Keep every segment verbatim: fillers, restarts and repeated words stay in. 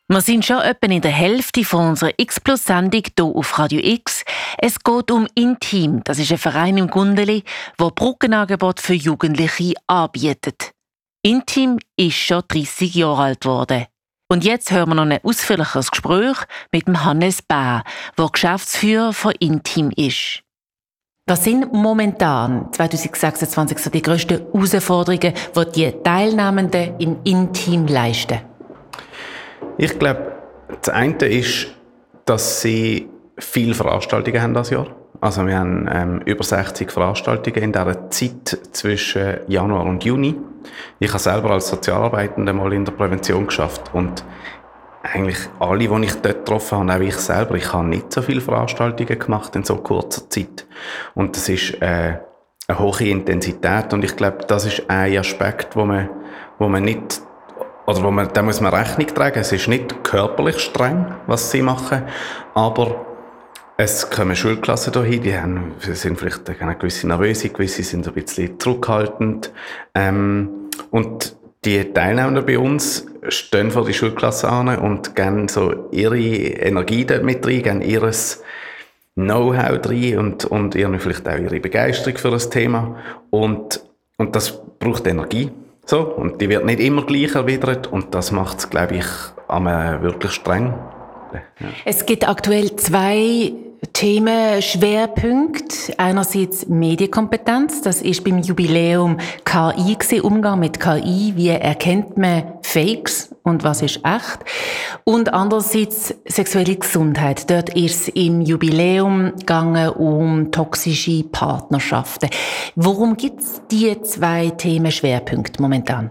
Wir sind schon etwa in der Hälfte von unserer X-Plus-Sendung hier auf Radio X. Es geht um Intim. Das ist ein Verein im Gundeli, der Brückenangebote für Jugendliche anbietet. Intim ist schon dreissig Jahre alt geworden. Und jetzt hören wir noch ein ausführliches Gespräch mit dem Hannes Bär, der Geschäftsführer von Intim ist. Was sind momentan zwanzig sechsundzwanzig so die grössten Herausforderungen, die die Teilnehmenden in Intim leisten? Ich glaube, das eine ist, dass sie viele Veranstaltungen haben dieses Jahr. Also wir haben ähm, über sechzig Veranstaltungen in dieser Zeit zwischen Januar und Juni. Ich habe selber als Sozialarbeitender mal in der Prävention geschafft und eigentlich alle, die ich dort getroffen habe, auch ich selber, ich habe nicht so viele Veranstaltungen gemacht in so kurzer Zeit. Und das ist äh, eine hohe Intensität und ich glaube, das ist ein Aspekt, wo man, wo man nicht, oder wo man, da muss man Rechnung tragen. Es ist nicht körperlich streng, was sie machen, aber es kommen Schulklassen hierhin, die haben, sind vielleicht eine gewisse Nervöse, gewisse sind ein bisschen zurückhaltend. Ähm, und die Teilnehmer bei uns stehen vor die Schulklasse an und geben so ihre Energie dort mit rein, geben ihres Know-how rein und, und irgendwie vielleicht auch ihre Begeisterung für das Thema. Und, und das braucht Energie. So, und die wird nicht immer gleich erwidert und das macht es, glaube ich, einmal wirklich streng. Ja. Es gibt aktuell zwei Themenschwerpunkte. Einerseits Medienkompetenz, das ist beim Jubiläum K I gewesen, Umgang mit K I, wie erkennt man Fakes und was ist echt. Und andererseits sexuelle Gesundheit. Dort ist es im Jubiläum gegangen um toxische Partnerschaften. Worum gibt es diese zwei Themenschwerpunkte momentan?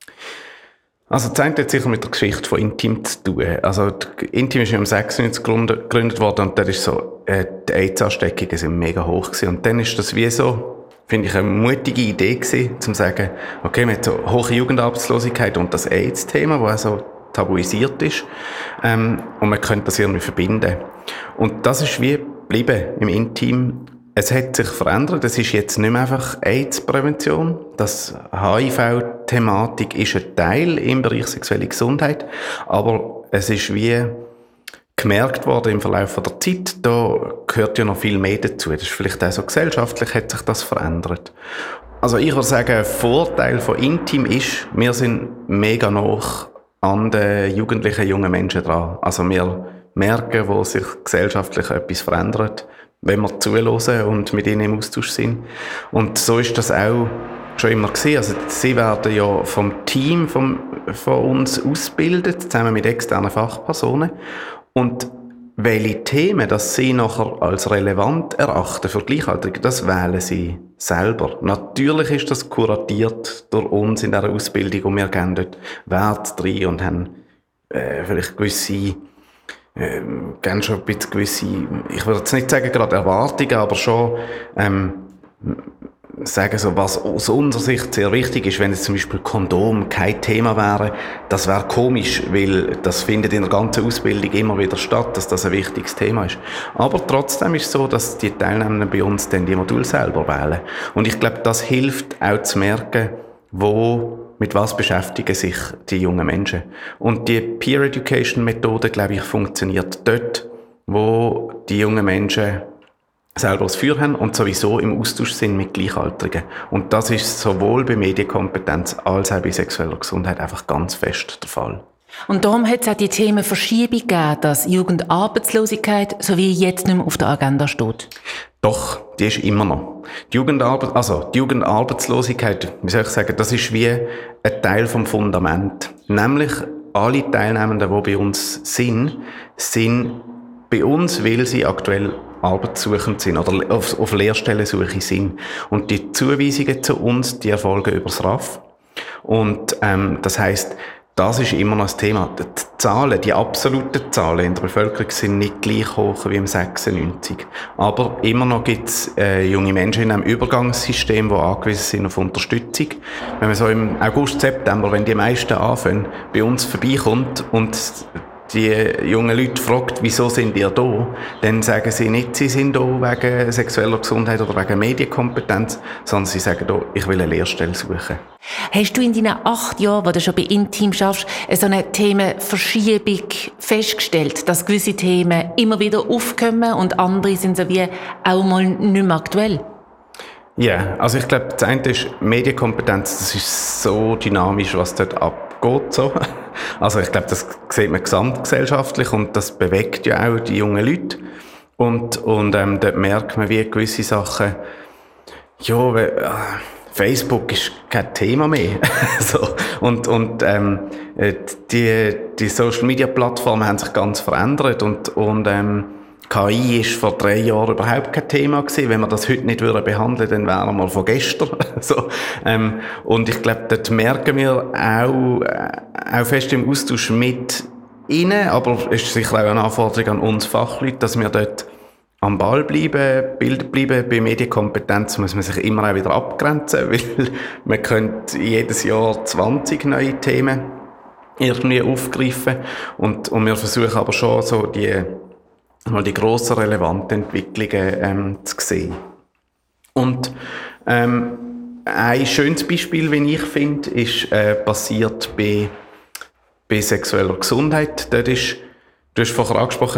Also das eine hat sicher mit der Geschichte von Intim zu tun. Also Intim ist ja im sechsundneunzig gegründet worden und da ist so, äh, die AIDS-Ansteckungen sind mega hoch gewesen. Und dann ist das wie so, finde ich, eine mutige Idee gewesen, um zu sagen, okay, wir haben so hohe Jugendarbeitslosigkeit und das AIDS-Thema, das auch so tabuisiert ist, ähm, und man könnte das irgendwie verbinden. Und das ist wie geblieben im Intim. Es hat sich verändert. Es ist jetzt nicht mehr einfach AIDS-Prävention. Das H I V-Thematik ist ein Teil im Bereich sexuelle Gesundheit. Aber es ist wie gemerkt worden im Verlauf der Zeit, da gehört ja noch viel mehr dazu. Das ist vielleicht auch so gesellschaftlich hat sich das verändert. Also ich würde sagen, ein Vorteil von Intim ist, wir sind mega nah an den jugendlichen jungen Menschen dran. Also wir merken, wo sich gesellschaftlich etwas verändert, wenn wir zuhören und mit ihnen im Austausch sind. Und so ist das auch schon immer gewesen. Also sie werden ja vom Team vom, von uns ausgebildet, zusammen mit externen Fachpersonen. Und welche Themen das sie nachher als relevant erachten für Gleichaltrige, das wählen sie selber. Natürlich ist das kuratiert durch uns in dieser Ausbildung und wir geben dort Wert rein und haben äh, vielleicht gewisse Ähm, gerne schon ein bisschen gewisse, ich würde jetzt nicht sagen gerade Erwartungen, aber schon ähm, sagen so, was aus unserer Sicht sehr wichtig ist, wenn jetzt zum Beispiel Kondom kein Thema wäre, das wäre komisch, weil das findet in der ganzen Ausbildung immer wieder statt, dass das ein wichtiges Thema ist. Aber trotzdem ist es so, dass die Teilnehmenden bei uns dann die Module selber wählen. Und ich glaube, das hilft auch zu merken, wo mit was beschäftigen sich die jungen Menschen. Und die Peer-Education-Methode, glaube ich, funktioniert dort, wo die jungen Menschen selber das Feuer haben und sowieso im Austausch sind mit Gleichaltrigen. Und das ist sowohl bei Medienkompetenz als auch bei sexueller Gesundheit einfach ganz fest der Fall. Und darum hat es auch die Themen Verschiebung gegeben, dass Jugendarbeitslosigkeit so wie jetzt nicht mehr auf der Agenda steht. Doch, die ist immer noch. Die Jugendarbeit, also die Jugendarbeitslosigkeit, wie soll ich sagen, das ist wie ein Teil vom Fundament. Nämlich alle Teilnehmenden, die bei uns sind, sind bei uns, weil sie aktuell arbeitssuchend sind oder auf, auf Lehrstellensuche sind. Und die Zuweisungen zu uns, die erfolgen über das R A F. Und ähm, das heisst, das ist immer noch das Thema. Die Zahlen, die absoluten Zahlen in der Bevölkerung sind nicht gleich hoch wie im sechsundneunzig. Aber immer noch gibt es äh, junge Menschen in einem Übergangssystem, die angewiesen sind auf Unterstützung. Wenn man so im August, September, wenn die meisten anfangen, bei uns vorbeikommt und die jungen Leute fragt, wieso sind ihr da, dann sagen sie nicht, sie sind da wegen sexueller Gesundheit oder wegen Medienkompetenz, sondern sie sagen da, ich will eine Lehrstelle suchen. Hast du in deinen acht Jahren, wo du schon bei Intim schaffst, so eine Themenverschiebung festgestellt, dass gewisse Themen immer wieder aufkommen und andere sind so wie auch mal nicht mehr aktuell? Ja, yeah, also ich glaube, das eine ist Medienkompetenz, das ist so dynamisch, was dort abgeht. So. Also ich glaube, das sieht man gesamtgesellschaftlich und das bewegt ja auch die jungen Leute. Und, und ähm, dort merkt man, wie gewisse Sachen, ja, weil, äh, Facebook ist kein Thema mehr. so. Und, und ähm, die, die Social-Media-Plattformen haben sich ganz verändert und, und ähm, K I ist vor drei Jahren überhaupt kein Thema gewesen. Wenn wir das heute nicht behandeln würden, dann wären wir mal von gestern. so, ähm, und ich glaube, dort merken wir auch, äh, auch fest im Austausch mit ihnen, aber es ist sicher auch eine Anforderung an uns Fachleute, dass wir dort am Ball bleiben, Bild bleiben. Bei Medienkompetenz muss man sich immer auch wieder abgrenzen, weil man könnte jedes Jahr zwanzig neue Themen irgendwie aufgreifen und, und wir versuchen aber schon so die mal die grossen, relevanten Entwicklungen ähm, zu sehen. Und ähm, ein schönes Beispiel, wie ich finde, ist äh, passiert bei, bei sexueller Gesundheit. Dort ist, du hast vorher angesprochen,